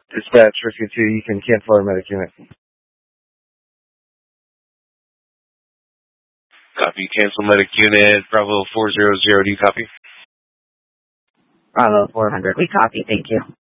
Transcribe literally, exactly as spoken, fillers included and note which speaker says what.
Speaker 1: Dispatch Rescue two, you can cancel our medic unit.
Speaker 2: Copy. Cancel medic unit. Bravo four zero zero. Do you copy?
Speaker 3: Bravo four hundred. We copy. Thank you.